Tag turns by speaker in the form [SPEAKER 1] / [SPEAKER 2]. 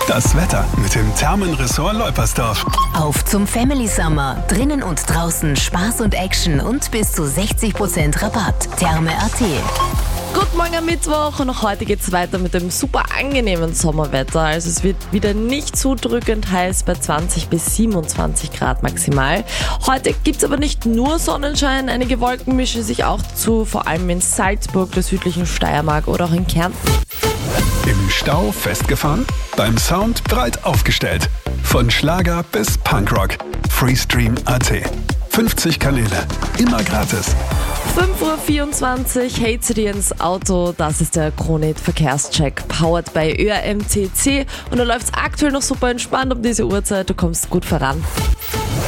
[SPEAKER 1] Das Wetter mit dem Thermenressort Leupersdorf.
[SPEAKER 2] Auf zum Family Summer. Drinnen und draußen Spaß und Action und bis zu 60% Rabatt. Therme.at.
[SPEAKER 3] Guten Morgen am Mittwoch und auch heute geht es weiter mit dem super angenehmen Sommerwetter. Also es wird wieder nicht zu drückend heiß bei 20 bis 27 Grad maximal. Heute gibt es aber nicht nur Sonnenschein, einige Wolken mischen sich auch zu, vor allem in Salzburg, der südlichen Steiermark oder auch in Kärnten.
[SPEAKER 1] Im Stau festgefahren? Beim Sound breit aufgestellt. Von Schlager bis Punkrock. Freestream.at. 50 Kanäle. Immer gratis.
[SPEAKER 3] 5.24 Uhr, hältst du dir ins Auto? Das ist der Kronit Verkehrscheck, powered by ÖRMTC. Und da läuft es aktuell noch super entspannt um diese Uhrzeit, du kommst gut voran.